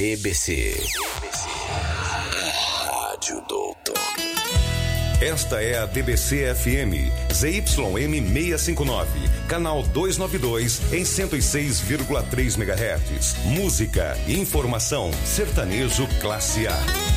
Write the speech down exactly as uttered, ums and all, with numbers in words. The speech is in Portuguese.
E B C. Rádio Doutor. Esta é a D B C F M, Z Y M seiscentos e cinquenta e nove, canal duzentos e noventa e dois, em cento e seis vírgula três megahertz. Música, informação, sertanejo classe A.